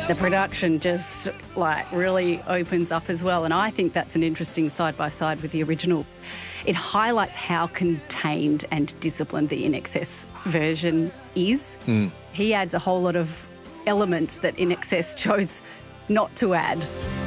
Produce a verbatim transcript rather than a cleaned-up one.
The production just, like, really opens up as well, and I think that's an interesting side-by-side with the original. It highlights how contained and disciplined the I N X S version is. Mm. He adds a whole lot of elements that I N X S chose not to add.